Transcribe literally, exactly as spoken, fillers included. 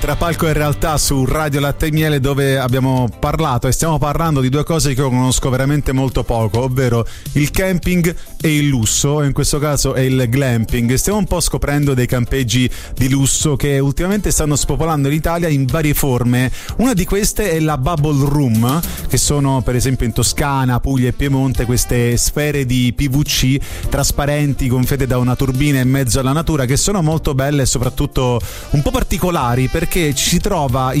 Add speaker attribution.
Speaker 1: Tra palco e realtà su Radio Latte e Miele, dove abbiamo parlato e stiamo parlando di due cose che io conosco veramente molto poco, ovvero il camping e il lusso, in questo caso è il glamping. Stiamo un po' scoprendo dei campeggi di lusso che ultimamente stanno spopolando l'Italia in varie forme. Una di queste è la Bubble Room, che sono per esempio in Toscana, Puglia e Piemonte queste sfere di P V C trasparenti gonfiate da una turbina in mezzo alla natura, che sono molto belle e soprattutto un po' particolari, perché ci si trova